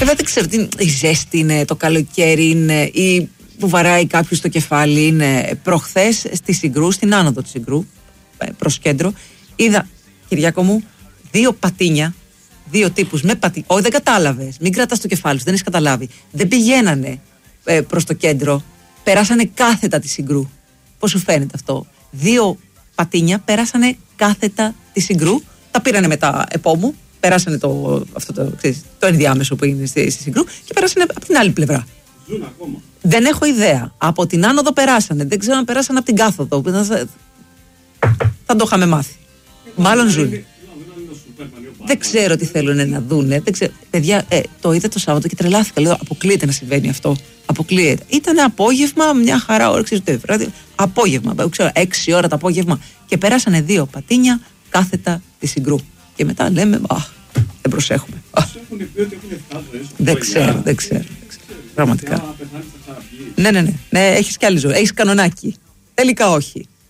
Βέβαια δεν ξέρω τι η ζέστη είναι, το καλοκαίρι είναι, ή που βαράει κάποιος στο κεφάλι είναι. Προχθές στη Συγκρού, στην άνοδο της Συγκρού, προς κέντρο, είδα, Κυριάκο μου, 2 πατίνια, 2 τύπους με πατίνια. Όχι, δεν κατάλαβες. Μην κρατάς το κεφάλι σου, δεν έχεις καταλάβει. Δεν πηγαίνανε προς το κέντρο, περάσανε κάθετα τη Συγκρού. Πώς σου φαίνεται αυτό? 2 πατίνια πέρασανε κάθετα τη Συγκρού, τα πήρανε μετά επόμου, περάσανε το ενδιάμεσο που είναι στη Συγκρού και περάσανε από την άλλη πλευρά. Ζουν ακόμα. Δεν έχω ιδέα. Από την άνοδο περάσανε. Δεν ξέρω αν περάσανε από την κάθοδο. Θα το είχαμε μάθει. Μάλλον ζουν. Δεν ξέρω τι θέλουν να δούνε. Παιδιά, το είδα το Σάββατο και τρελάθηκα. Λέω, αποκλείεται να συμβαίνει αυτό. Αποκλείεται. Ήταν απόγευμα, μια χαρά ώρα, απόγευμα, ξέρω, 6 ώρα το απόγευμα. Και περάσανε 2 πατίνια κάθετα τη Συγκρού. Και μετά λέμε, δεν προσέχουμε. Δεν ξέρω. Πραγματικά. Ναι, έχεις κι άλλη ζωή. Έχεις κανονάκι. Τελικά όχι.